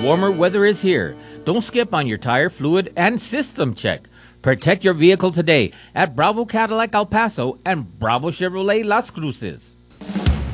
Warmer weather is here. Don't skip on your tire, fluid, and system check. Protect your vehicle today at Bravo Cadillac El Paso and Bravo Chevrolet Las Cruces.